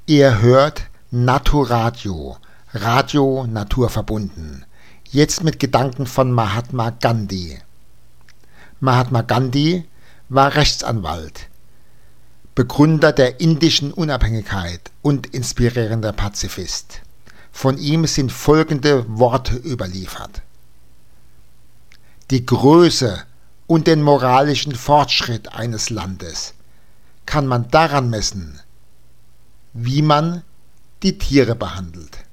Ihr hört Naturadio, Radio naturverbunden. Jetzt mit Gedanken von Mahatma Gandhi. Mahatma Gandhi war Rechtsanwalt, Begründer der indischen Unabhängigkeit und inspirierender Pazifist. Von ihm sind folgende Worte überliefert: Die Größe und den moralischen Fortschritt eines Landes kann man daran messen, wie man die Tiere behandelt.